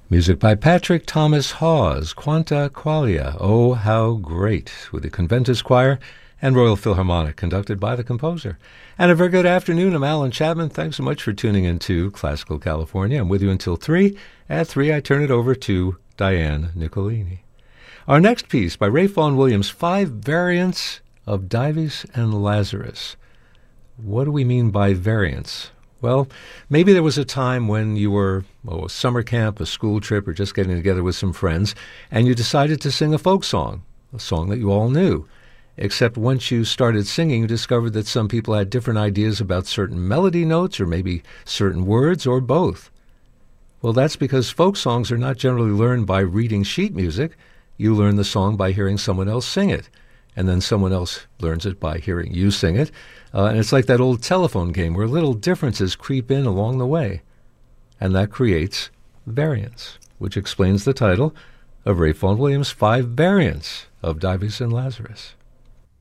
Music by Patrick Thomas Hawes, Quanta Qualia, Oh How Great, with the Conventus Choir and Royal Philharmonic, conducted by the composer. And a very good afternoon. I'm Alan Chapman. Thanks so much for tuning in to Classical California. I'm with you until 3. At 3, I turn it over to Diane Nicolini. Our next piece by Ralph Vaughan Williams, 5 variants of Dives and Lazarus. What do we mean by variants? Well, maybe there was a time when you were a summer camp, a school trip, or just getting together with some friends, and you decided to sing a folk song, a song that you all knew. Except once you started singing, you discovered that some people had different ideas about certain melody notes, or maybe certain words, or both. Well, that's because folk songs are not generally learned by reading sheet music. You learn the song by hearing someone else sing it, and then someone else learns it by hearing you sing it. And it's like that old telephone game where little differences creep in along the way. And that creates variants, which explains the title of Ralph Vaughan Williams' 5 Variants of Dives and Lazarus.